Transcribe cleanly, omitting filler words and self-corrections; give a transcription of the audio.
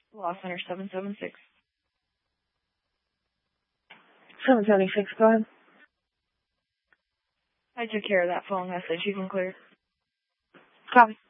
Law Center 776. 776, go ahead. I took care of that phone message. You can clear. Copy.